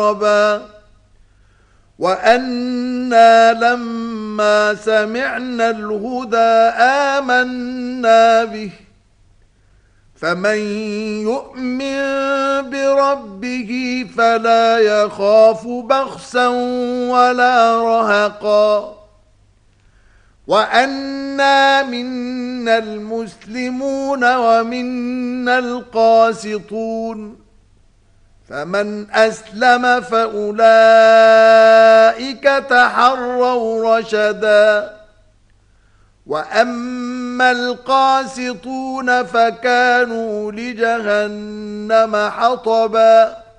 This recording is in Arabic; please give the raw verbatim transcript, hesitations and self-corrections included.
ربا وأنا لما سمعنا الهدى آمنا به فمن يؤمن بربه فلا يخاف بخسا ولا رهقا وأنا منا المسلمون ومنا القاسطون فمن أسلم فأولئك تحروا رشدا وأما القاسطون فكانوا لجهنم حطبا